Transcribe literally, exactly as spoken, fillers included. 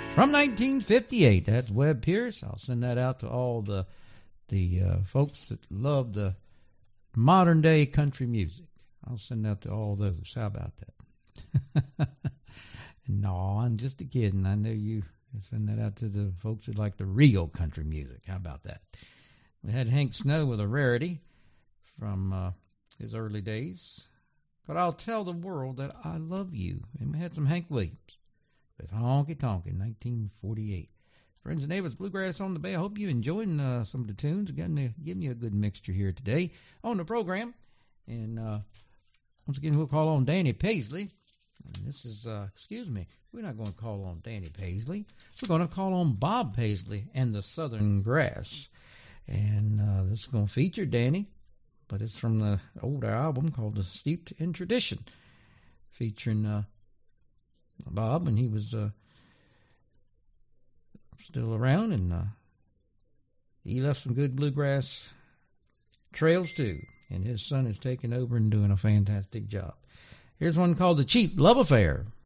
From nineteen fifty-eight, that's Webb Pierce. I'll send that out to all the the uh, folks that love the modern day country music. I'll send that to all those. How about that? No, I'm just a kidding. I know you send that out to the folks that like the real country music. How about that? We had Hank Snow with a rarity from uh, his early days. But I'll tell the world that I love you. And we had some Hank Williams with Honky Tonk in nineteen forty-eight. Friends and neighbors, Bluegrass on the Bay. I hope you're enjoying uh, some of the tunes. Again, giving you a good mixture here today on the program. And uh, once again, we'll call on Danny Paisley. And this is, uh, excuse me, we're not going to call on Danny Paisley. We're going to call on Bob Paisley and the Southern Grass. And uh, this is going to feature Danny, but it's from the older album called The Steeped in Tradition, featuring uh, Bob, and he was uh, still around, and uh, he left some good bluegrass trails too, and his son is taking over and doing a fantastic job. Here's one called The Cheap Love Affair.